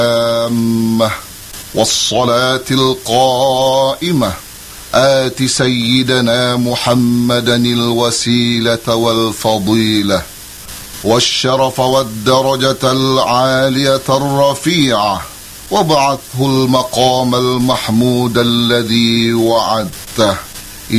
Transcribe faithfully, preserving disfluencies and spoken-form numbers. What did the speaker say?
التامة والصلاة القائمة آت سيدنا محمدا الوسيلة والفضيلة والشرف والدرجة العالية الرفيعة وابعثه المقام المحمود الذي وعدته.